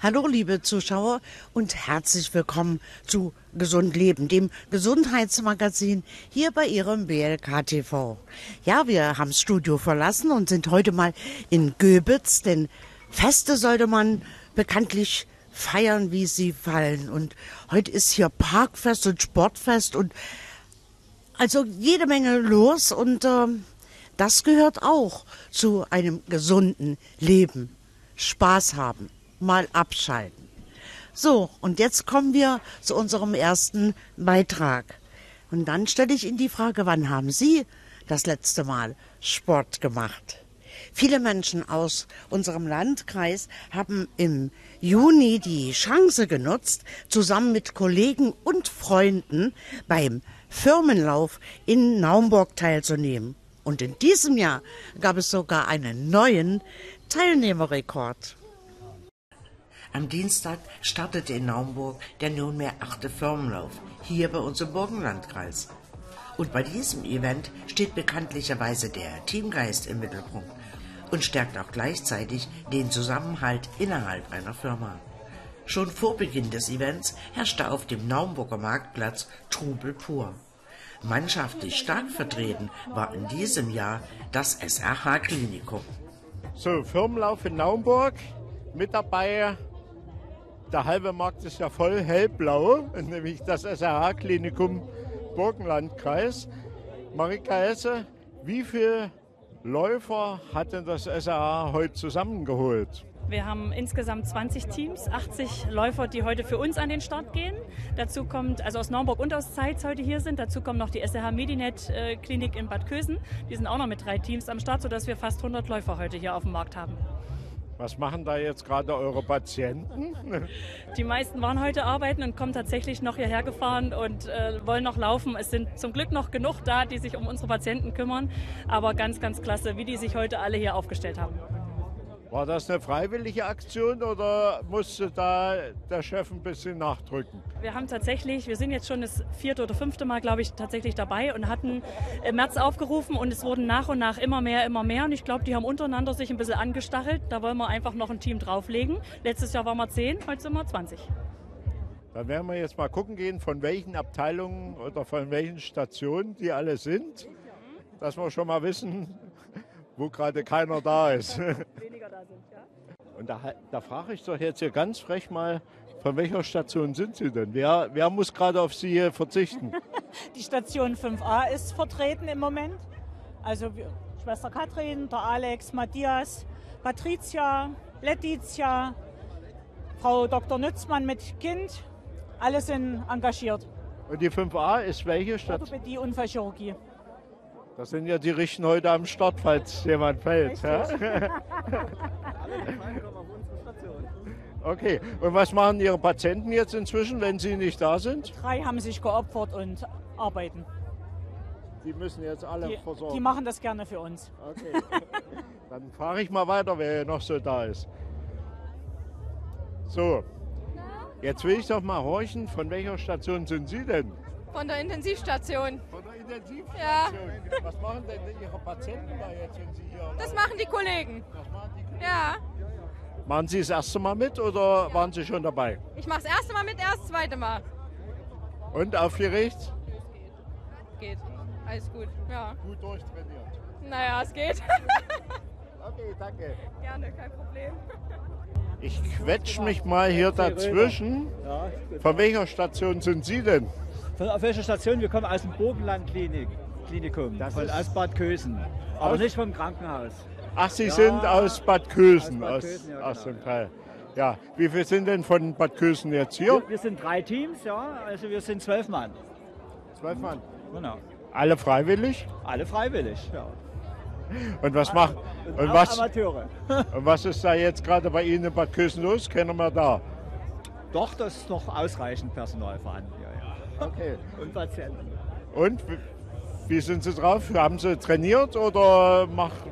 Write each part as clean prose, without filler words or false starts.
Hallo liebe Zuschauer und herzlich willkommen zu Gesund Leben, dem Gesundheitsmagazin hier bei Ihrem BLK TV. Ja, wir haben das Studio verlassen und sind heute mal in Göbitz, denn Feste sollte man bekanntlich feiern, wie sie fallen. Und heute ist hier Parkfest und Sportfest und also jede Menge los und das gehört auch zu einem gesunden Leben. Spaß haben. Mal abschalten. So, und jetzt kommen wir zu unserem ersten Beitrag. Und dann stelle ich Ihnen die Frage, wann haben Sie das letzte Mal Sport gemacht? Viele Menschen aus unserem Landkreis haben im Juni die Chance genutzt, zusammen mit Kollegen und Freunden beim Firmenlauf in Naumburg teilzunehmen. Und in diesem Jahr gab es sogar einen neuen Teilnehmerrekord. Am Dienstag startete in Naumburg der nunmehr 8. Firmenlauf, hier bei uns im Burgenlandkreis. Und bei diesem Event steht bekanntlicherweise der Teamgeist im Mittelpunkt und stärkt auch gleichzeitig den Zusammenhalt innerhalb einer Firma. Schon vor Beginn des Events herrschte auf dem Naumburger Marktplatz Trubel pur. Mannschaftlich stark vertreten war in diesem Jahr das SRH Klinikum. So, Firmenlauf in Naumburg, mit dabei. Der halbe Markt ist ja voll hellblau, nämlich das SRH-Klinikum Burgenlandkreis. Marika Hesse, wie viele Läufer hat denn das SRH heute zusammengeholt? Wir haben insgesamt 20 Teams, 80 Läufer, die heute für uns an den Start gehen. Dazu kommt, also aus Naumburg und aus Zeitz heute hier sind, dazu kommt noch die SRH Medinet Klinik in Bad Kösen. Die sind auch noch mit 3 Teams am Start, sodass wir fast 100 Läufer heute hier auf dem Markt haben. Was machen da jetzt gerade eure Patienten? Die meisten waren heute arbeiten und kommen tatsächlich noch hierher gefahren und wollen noch laufen. Es sind zum Glück noch genug da, die sich um unsere Patienten kümmern. Aber ganz, ganz klasse, wie die sich heute alle hier aufgestellt haben. War das eine freiwillige Aktion oder musste da der Chef ein bisschen nachdrücken? Wir sind jetzt schon das 4. oder 5. Mal, glaube ich, tatsächlich dabei und hatten im März aufgerufen und es wurden nach und nach immer mehr. Und ich glaube, die haben untereinander sich ein bisschen angestachelt. Da wollen wir einfach noch ein Team drauflegen. Letztes Jahr waren wir 10, heute sind wir 20. Dann werden wir jetzt mal gucken gehen, von welchen Abteilungen oder von welchen Stationen die alle sind, dass wir schon mal wissen, wo gerade keiner da ist. Weniger da sind, ja. Und da frage ich doch jetzt hier ganz frech mal, von welcher Station sind Sie denn? Wer muss gerade auf Sie hier verzichten? Die Station 5a ist vertreten im Moment. Also Schwester Katrin, der Alex, Matthias, Patricia, Letizia, Frau Dr. Nützmann mit Kind. Alle sind engagiert. Und die 5a ist welche Station? Orthopädie, Unfallchirurgie. Das sind ja die Richten heute am Start, falls jemand fällt. Ja? Okay, und was machen Ihre Patienten jetzt inzwischen, wenn sie nicht da sind? 3 haben sich geopfert und arbeiten. Die müssen jetzt alle versorgen? Die machen das gerne für uns. Okay, dann frage ich mal weiter, wer noch so da ist. So, jetzt will ich doch mal horchen, von welcher Station sind Sie denn? Von der Intensivstation. Von der Intensivstation? Ja. Was machen denn Ihre Patienten da jetzt, wenn Sie hier Das machen die Kollegen. Das machen die Kollegen? Ja. Waren Sie das erste Mal mit oder waren Sie schon dabei? Ich mache das erste Mal mit, erst das zweite Mal. Und aufgeregt? Geht. Alles gut. Ja. Gut durchtrainiert. Naja, es geht. Okay, danke. Gerne, kein Problem. Ich quetsch mich mal hier dazwischen. Von welcher Station sind Sie denn? Auf welcher Station? Wir kommen aus dem Burgenland-Klinikum, aus Bad Kösen. Aber nicht vom Krankenhaus. Ach, Sie sind aus Bad Kösen, aus Kösen, aus dem Teil. Ja, wie viele sind denn von Bad Kösen jetzt hier? Wir sind 3 Teams, ja, also wir sind 12 Mann. 12 Mann? Genau. Alle freiwillig? Alle freiwillig, ja. Und was macht? Und Amateure. Und was ist da jetzt gerade bei Ihnen in Bad Kösen los? Kennen wir da? Doch, das ist noch ausreichend Personal vorhanden, ja. Okay. Und Patienten. Und wie sind Sie drauf? Haben Sie trainiert oder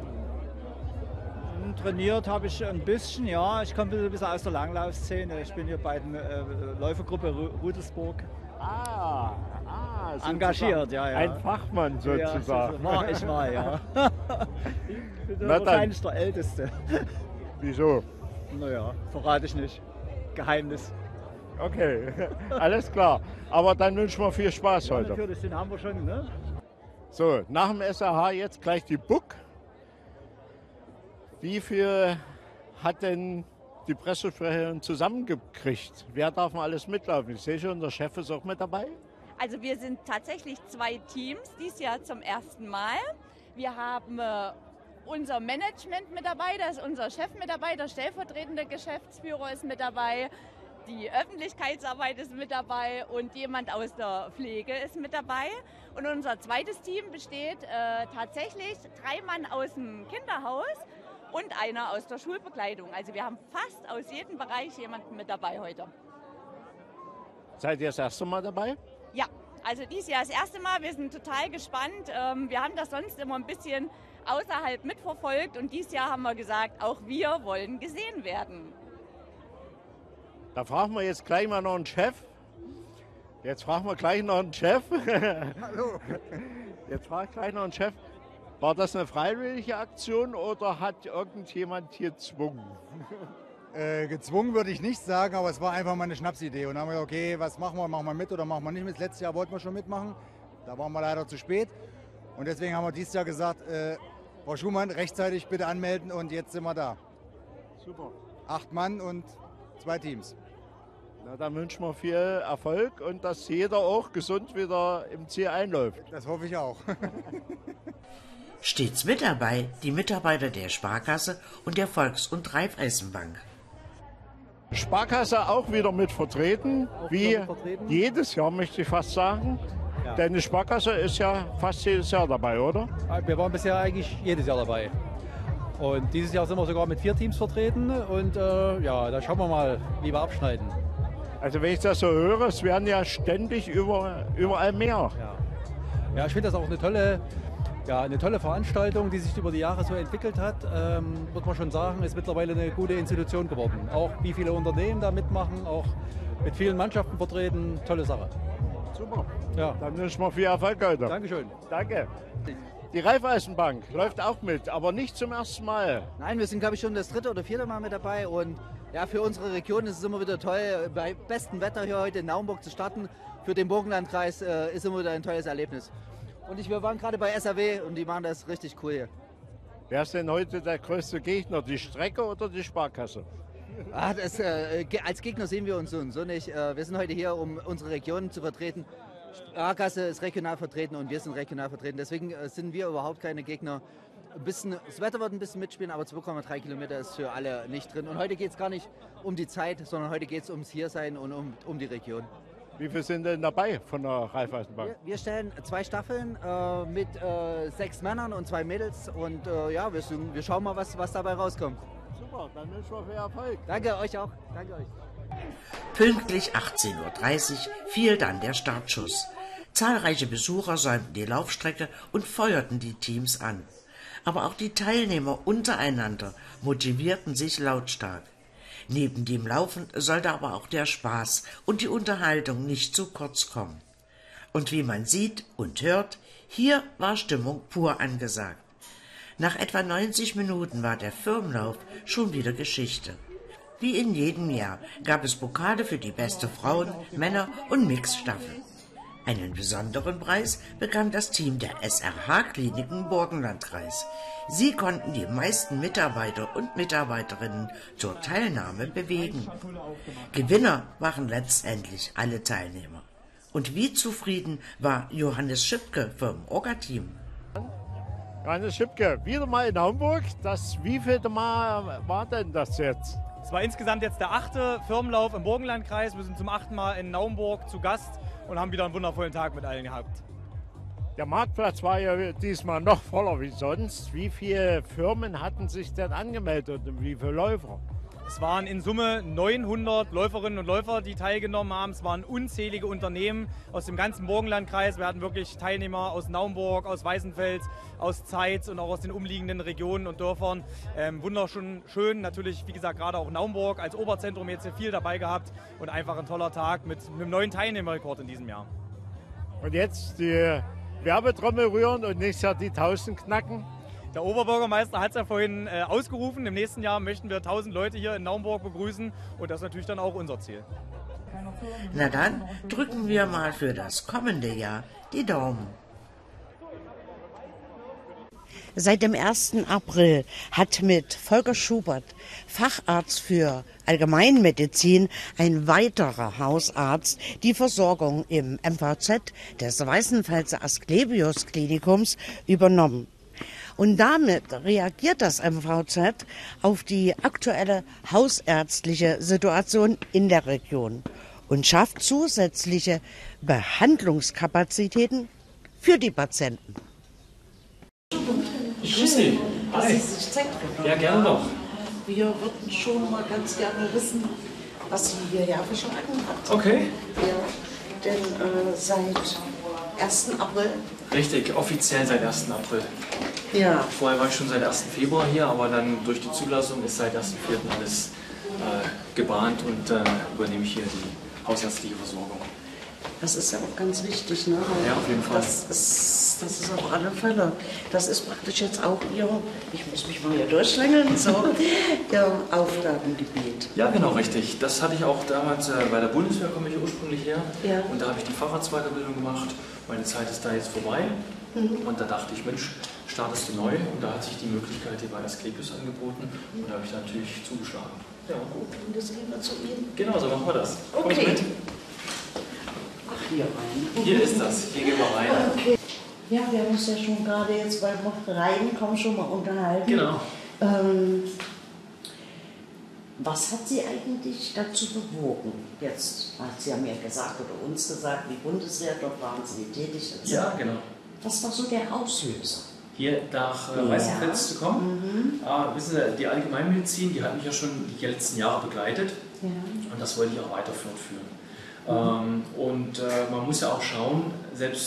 Trainiert habe ich ein bisschen, ja. Ich komme ein bisschen aus der Langlaufszene. Ich bin hier bei der Läufergruppe Rudelsburg engagiert, ja. Ein Fachmann sozusagen. Ja, ich war, ja. Ich bin wahrscheinlich der Älteste. Wieso? Naja, verrate ich nicht. Geheimnis. Okay, alles klar. Aber dann wünschen wir viel Spaß Ja, heute. natürlich, den haben wir schon. Ne? So, nach dem SAH jetzt gleich die Buck. Wie viel hat denn die Pressesprecherin zusammengekriegt? Wer darf mal alles mitlaufen? Ich sehe schon, der Chef ist auch mit dabei. Also wir sind tatsächlich 2 Teams, dieses Jahr zum ersten Mal. Wir haben unser Management mit dabei, da ist unser Chef mit dabei, der stellvertretende Geschäftsführer ist mit dabei, die Öffentlichkeitsarbeit ist mit dabei und jemand aus der Pflege ist mit dabei. Und unser zweites Team besteht tatsächlich 3 Mann aus dem Kinderhaus und einer aus der Schulbegleitung. Also wir haben fast aus jedem Bereich jemanden mit dabei heute. Seid ihr das erste Mal dabei? Ja, also dieses Jahr das erste Mal. Wir sind total gespannt. Wir haben das sonst immer ein bisschen außerhalb mitverfolgt und dieses Jahr haben wir gesagt, auch wir wollen gesehen werden. Da fragen wir jetzt gleich mal noch einen Chef. Jetzt fragen wir gleich noch einen Chef. Hallo. Jetzt frage ich gleich noch einen Chef. War das eine freiwillige Aktion oder hat irgendjemand hier gezwungen? Gezwungen würde ich nicht sagen, aber es war einfach mal eine Schnapsidee. Und dann haben wir gesagt, okay, was machen wir mit oder machen wir nicht mit? Letztes Jahr wollten wir schon mitmachen, da waren wir leider zu spät. Und deswegen haben wir dieses Jahr gesagt, Frau Schumann, rechtzeitig bitte anmelden und jetzt sind wir da. Super. 8 Mann und 2 Teams. Na, dann wünschen wir viel Erfolg und dass jeder auch gesund wieder im Ziel einläuft. Das hoffe ich auch. Stets mit dabei die Mitarbeiter der Sparkasse und der Volks- und Raiffeisenbank. Sparkasse auch wieder mit vertreten, wie jedes Jahr möchte ich fast sagen. Ja. Denn die Sparkasse ist ja fast jedes Jahr dabei, oder? Wir waren bisher eigentlich jedes Jahr dabei. Und dieses Jahr sind wir sogar mit 4 Teams vertreten. Und ja, da schauen wir mal, wie wir abschneiden. Also wenn ich das so höre, es werden ja ständig überall mehr. Ja, ich finde das auch eine tolle Veranstaltung, die sich über die Jahre so entwickelt hat. Wird man schon sagen, ist mittlerweile eine gute Institution geworden. Auch wie viele Unternehmen da mitmachen, auch mit vielen Mannschaften vertreten. Tolle Sache. Super. Ja. Dann wünschen wir viel Erfolg heute. Dankeschön. Danke. Die Raiffeisenbank läuft auch mit, aber nicht zum ersten Mal. Nein, wir sind, glaube ich, schon das 3. oder 4. Mal mit dabei. Und ja, für unsere Region ist es immer wieder toll, bei bestem Wetter hier heute in Naumburg zu starten. Für den Burgenlandkreis ist immer wieder ein tolles Erlebnis. Und wir waren gerade bei SAW und die machen das richtig cool hier. Wer ist denn heute der größte Gegner, die Strecke oder die Sparkasse? Als Gegner sehen wir uns so und so nicht. Wir sind heute hier, um unsere Region zu vertreten. Sparkasse ist regional vertreten und wir sind regional vertreten. Deswegen sind wir überhaupt keine Gegner. Das Wetter wird ein bisschen mitspielen, aber 2,3 Kilometer ist für alle nicht drin. Und heute geht es gar nicht um die Zeit, sondern heute geht es ums Hiersein und um die Region. Wie viele sind denn dabei von der Raiffeisenbank? Wir stellen 2 Staffeln mit 6 Männern und 2 Mädels. Und ja, wir schauen mal, was dabei rauskommt. Super, dann wünschen wir viel Erfolg. Danke euch auch. Danke euch. Pünktlich 18:30 Uhr fiel dann der Startschuss. Zahlreiche Besucher säumten die Laufstrecke und feuerten die Teams an. Aber auch die Teilnehmer untereinander motivierten sich lautstark. Neben dem Laufen sollte aber auch der Spaß und die Unterhaltung nicht zu kurz kommen. Und wie man sieht und hört, hier war Stimmung pur angesagt. Nach etwa 90 Minuten war der Firmenlauf schon wieder Geschichte. Wie in jedem Jahr gab es Pokale für die beste Frauen-, Männer- und Mixstaffel. Einen besonderen Preis bekam das Team der SRH-Kliniken Burgenlandkreis. Sie konnten die meisten Mitarbeiter und Mitarbeiterinnen zur Teilnahme bewegen. Gewinner waren letztendlich alle Teilnehmer. Und wie zufrieden war Johannes Schipke vom Orga-Team? Johannes Schipke, wieder mal in Naumburg. Das wievielte Mal war denn das jetzt? Es war insgesamt jetzt der 8. Firmenlauf im Burgenlandkreis. Wir sind zum 8. Mal in Naumburg zu Gast und haben wieder einen wundervollen Tag mit allen gehabt. Der Marktplatz war ja diesmal noch voller wie sonst. Wie viele Firmen hatten sich denn angemeldet und wie viele Läufer? Es waren in Summe 900 Läuferinnen und Läufer, die teilgenommen haben. Es waren unzählige Unternehmen aus dem ganzen Burgenlandkreis. Wir hatten wirklich Teilnehmer aus Naumburg, aus Weißenfels, aus Zeitz und auch aus den umliegenden Regionen und Dörfern. Wunderschön, schön. Natürlich, wie gesagt, gerade auch Naumburg als Oberzentrum jetzt hier viel dabei gehabt. Und einfach ein toller Tag mit einem neuen Teilnehmerrekord in diesem Jahr. Und jetzt die Werbetrommel rühren und nächstes Jahr die 1000 knacken? Der Oberbürgermeister hat es ja vorhin ausgerufen. Im nächsten Jahr möchten wir 1000 Leute hier in Naumburg begrüßen und das ist natürlich dann auch unser Ziel. Na dann drücken wir mal für das kommende Jahr die Daumen. Seit dem 1. April hat mit Volker Schubert, Facharzt für Allgemeinmedizin, ein weiterer Hausarzt die Versorgung im MVZ des Weißenfelser Asklepios Klinikums übernommen. Und damit reagiert das MVZ auf die aktuelle hausärztliche Situation in der Region und schafft zusätzliche Behandlungskapazitäten für die Patienten. Grüß Sie. Hi. Ja, gerne doch. Wir würden schon mal ganz gerne wissen, was Sie hierher verschlagen hat. Okay. Ja, denn seit 1. April. Richtig, offiziell seit 1. April. Ja. Vorher war ich schon seit 1. Februar hier, aber dann durch die Zulassung ist seit 1.4. alles gebahnt und übernehme ich hier die hausärztliche Versorgung. Das ist ja auch ganz wichtig, ne? Ja, auf jeden Fall. Das ist auf alle Fälle. Das ist praktisch jetzt auch Ihr, ich muss mich mal hier durchschlängeln, so, Ihr Aufgabengebiet. Ja, genau, richtig. Das hatte ich auch damals, bei der Bundeswehr komme ich ursprünglich her. Ja. Und da habe ich die Facharztweiterbildung gemacht. Meine Zeit ist da jetzt vorbei. Und da dachte ich, Mensch, startest du neu? Und da hat sich die Möglichkeit hier bei Asklepios angeboten. Und da habe ich da natürlich zugeschlagen. Ja, gut. Und das gehen wir zu Ihnen. Genau, so machen wir das. Okay. Komm ich mit? Ach, hier rein. Hier ist das. Hier gehen wir rein. Okay. Ja, wir haben uns ja schon gerade jetzt beim Reinkommen schon mal unterhalten. Genau. Was hat Sie eigentlich dazu bewogen? Jetzt, Sie haben ja gesagt oder uns gesagt, die Bundeswehr, dort waren Sie tätig. Ja, genau. Was war so der Auslöser? Hier nach Weißenfels zu kommen. Wissen Sie, die Allgemeinmedizin, die hat mich ja schon die letzten Jahre begleitet. Ja. Und das wollte ich auch weiterführen. Und man muss ja auch schauen, selbst